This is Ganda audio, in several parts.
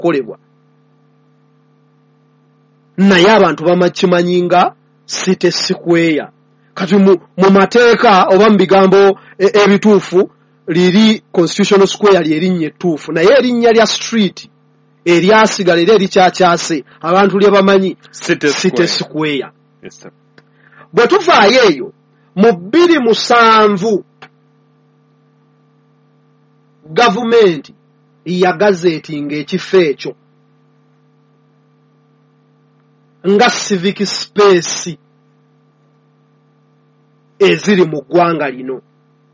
okukolebwa naye abantu bamakimanyinga City Square kati mu mateeka oba mu bigambo ebituufu liri Constitutional Square lyerinnya ettuufu naye erinnya lya street eryasigala era erikyakyase abantu lye bamanyi City Square. Yes, bwe tuvaayo eyo mu 2007 gavumenti yagazeetinga ekifo ekyo nga civic space eziri mu ggwanga lino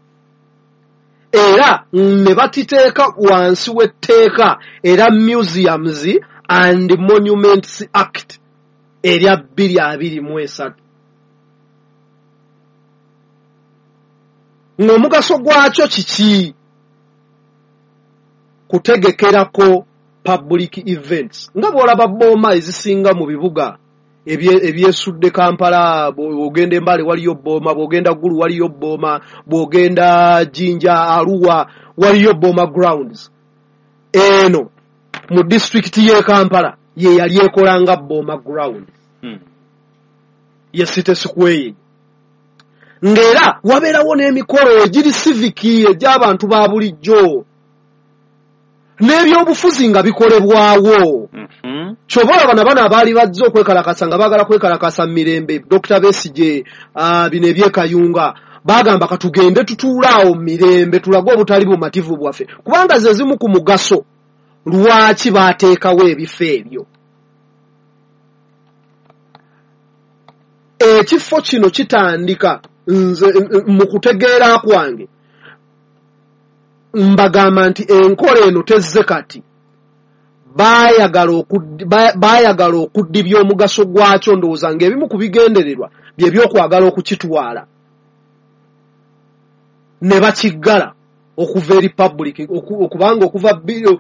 era ne batiteeka wansi w'etteeka era Museums and Monuments Act erya 2023 ng'omugaso gwakyo kiki kutegekerako public events nga bw'olaba bbooma ezisinga mu bibuga ebyesudde Kampala bw'ogenda Mbale waliyo bbooma bw'ogenda Gulu waliyo bbooma bw'ogenda Jinja Arua waliyo bbooma grounds eno mu district y'e Kampala ye yali ekolanga bbooma ground ye City Square ng'era wabeerawo n'emikolo egiri civic egy'abantu ba bulijjo n'ebyobufuzi nga bikolebwawo kyobola bana abaali bazze okwekalakasa nga baagala kwekalakasa mirembe Dr. Besigye bino ebyekayunga bagamba katugende tutuulaawo mirembe tulage obutali bumativu bwaffe kubanga ze zimu ku mugaso lwaki baateekawo ebifo ebyo. Ekifo kino kitandika nze mu kutegeera kwange mbagamba nti enkola eno tezze kati baayagala okuddibya omugaso gwakyo ndowooza ng'ebimu ku bigendererwa bye by'okwagala okukitwala ne bakiggala okuva eri public okubanga okuva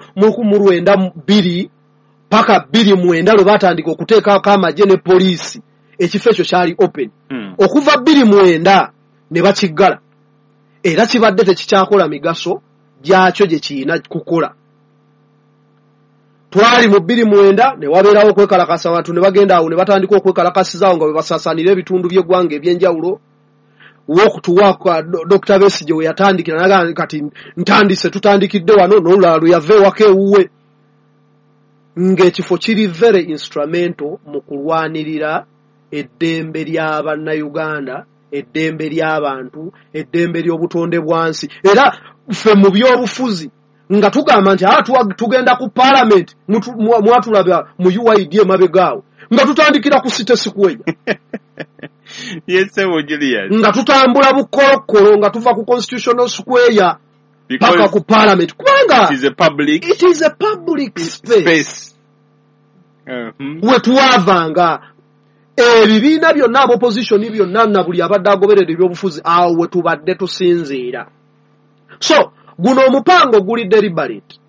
1992 paka 2009 lwe batandika okuteekako amagye ne poliisi ekifo ekyo kyali open okuva 2009 ne bakiggala era kibadde tekikyakola migaso gyakyo gye kiina kukola. Twali mu 2009 ne wabeerawo okwekalakasa abantu ne bagenda awo ne batandika okwekalakasizaawo nga bwe basaasaanira ebitundu by'eggwanga eby'enjawulo w'okutuwaako Dr. Besigye we yatandikira naga kati ntandise tutandikidde wano n'olulala lwe yava ewaka ewuwe ng'ekifo kiri very instrumental mu kulwanirira eddembe ly'Abannayuganda eddembe ly'abantu eddembe ly'obutonde bwansi era ffe mu byobufuzi nga tugamba nti tugenda ku parliament mwatulaba mu UID emabegaawo nga tutandikira ku City Square yes Julius nga tutambula bukolokolo nga tuva ku Constitutional Square paka ku parliament kubanga it is a public space. We tuwavanga ebibiina byonna opposition byonna na buli abadde agoberera ebyobufuzi awo we tubadde tusinziira. So guno omupango guli deliberate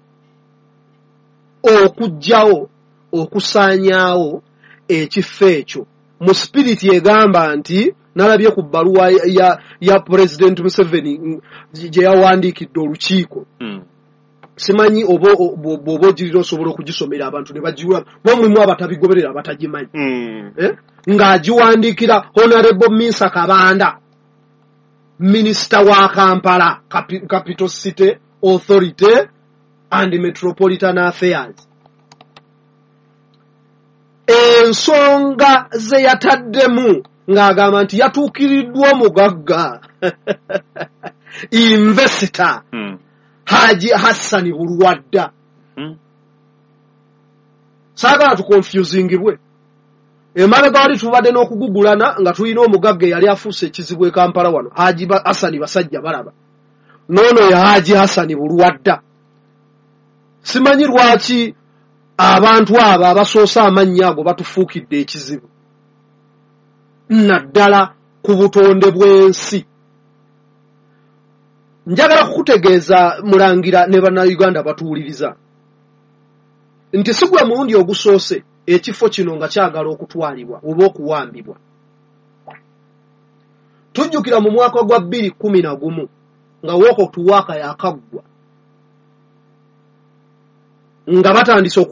okujjawo okusaanyaawo ekifo ekyo mu spirit egamba nti nalabye ku bbaluwa ya President Museveni gye yawandiikidde olukiiko simanyi oba ogirira osobola okugisomera abantu ne bagiwa bomulimu abatabigoberera abatagimanyi ng'agiwandiikira Honorable Minsa Kabanda Minister wa Kampala Capital City Authority and Metropolitan Affairs. Ensonga ze yataddemu ng'agamba nti yatuukiriddwa omugagga investor Haji Hassan Bulwadda. Saagala tukonfusingibwe. Emabega wali tubadde n'okugugulana nga tulina omugagga yali afuuse ekizibu e Kampala wano Haji Hassan basajja balaba noono ya Haji Hassan Bulwadda. Simanyi lwaki abantu abo abasoosa amannya ago batufuukidde ekizibu naddala ku butonde bw'ensi. Njagala kukutegeeza Mulangira ne Bannayuganda batuwuliriza nti si gwe mulundi ogusoose ekifo kino nga kyagala okutwalibwa oba okuwambibwa. Tujjukira mu mwaka gwa 2011 nga Walk to Work yakaggwa nga batandise